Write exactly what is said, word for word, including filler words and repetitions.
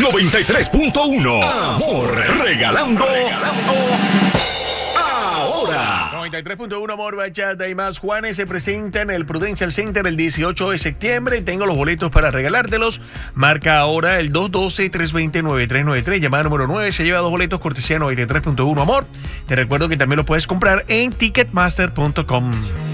noventa y tres punto uno. Amor, regalando. regalando. Ahora. noventa y tres punto uno Amor, Bachata y más. Juanes se presenta en el Prudential Center el dieciocho de septiembre. Tengo los boletos para regalártelos. Marca ahora el dos uno dos, tres dos cero, nueve tres nueve tres. Llamada número nueve. Se lleva dos boletos, cortesía noventa y tres punto uno Amor. Te recuerdo que también los puedes comprar en ticketmaster punto com.